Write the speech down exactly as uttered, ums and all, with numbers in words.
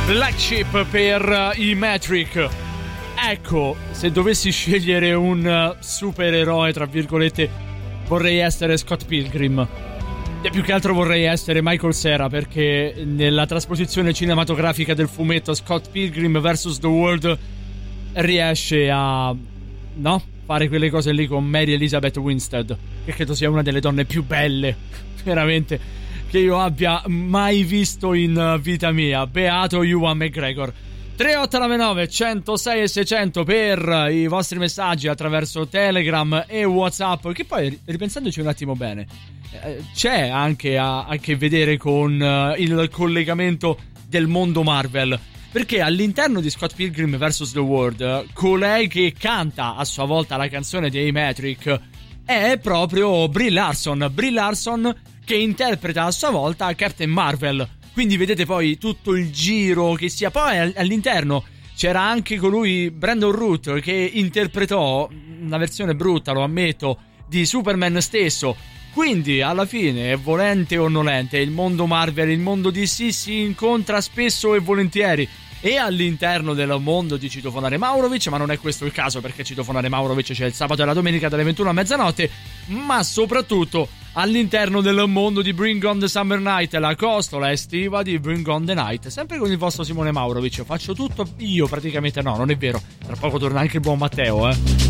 Black Sheep per i Metric. Ecco, se dovessi scegliere un supereroe, tra virgolette, vorrei essere Scott Pilgrim. E più che altro vorrei essere Michael Cera, perché nella trasposizione cinematografica del fumetto Scott Pilgrim versus The World riesce a, no, fare quelle cose lì con Mary Elizabeth Winstead, che credo sia una delle donne più belle, veramente, che io abbia mai visto in vita mia. Beato Ewan McGregor. tre otto nove nove centosei e seicento per i vostri messaggi attraverso Telegram e WhatsApp, che poi, ripensandoci un attimo bene, eh, c'è anche a, a che vedere con uh, il collegamento del mondo Marvel, perché all'interno di Scott Pilgrim versus The World, colei che canta a sua volta la canzone dei Metric è proprio Brie Larson. Brie Larson che interpreta a sua volta Captain Marvel. Quindi vedete poi tutto il giro che sia. Poi all'interno c'era anche colui, Brandon Root, che interpretò una versione brutta, lo ammetto, di Superman stesso. Quindi alla fine, volente o nolente, il mondo Marvel, il mondo D C si incontra spesso e volentieri. E all'interno del mondo di Citofonare Maurovic, ma non è questo il caso, perché Citofonare Maurovic c'è il sabato e la domenica dalle ventuno a mezzanotte, ma soprattutto all'interno del mondo di Bring on the Summer Night, la costola estiva di Bring on the Night, sempre con il vostro Simone Maurovic. Faccio tutto io praticamente, no, non è vero, tra poco torna anche il buon Matteo, eh